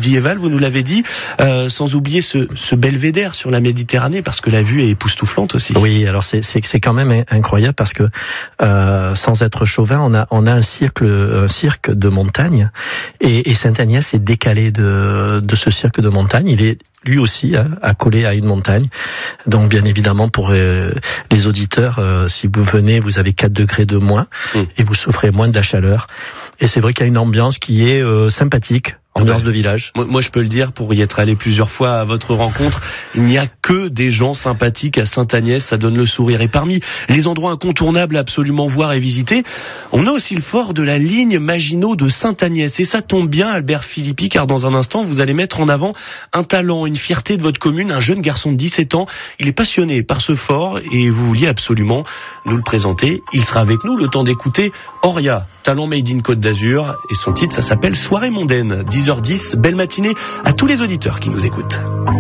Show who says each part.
Speaker 1: médiévale, vous nous l'avez dit, sans oublier ce belvédère sur la Méditerranée, parce que la vue est époustouflante aussi.
Speaker 2: Oui, alors c'est quand même incroyable parce que sans être chauvin, on a un cirque de montagne et Sainte-Agnès est décalé de ce cirque de montagne. Il est lui aussi accolé à une montagne. Donc bien évidemment pour les auditeurs, si vous venez, vous avez 4 degrés de moins et vous souffrez moins de la chaleur. Et c'est vrai qu'il y a une ambiance qui est sympathique. Ambiance de village.
Speaker 1: Moi, je peux le dire, pour y être allé plusieurs fois à votre rencontre, il n'y a que des gens sympathiques à Sainte-Agnès, ça donne le sourire. Et parmi les endroits incontournables à absolument voir et visiter, on a aussi le fort de la ligne Maginot de Sainte-Agnès. Et ça tombe bien, Albert Philippi, car dans un instant, vous allez mettre en avant un talent, une fierté de votre commune, un jeune garçon de 17 ans. Il est passionné par ce fort et vous vouliez absolument nous le présenter. Il sera avec nous le temps d'écouter Oria, talent made in Côte d'Azur. Et son titre, ça s'appelle Soirée mondaine. 10h10, belle matinée à tous les auditeurs qui nous écoutent.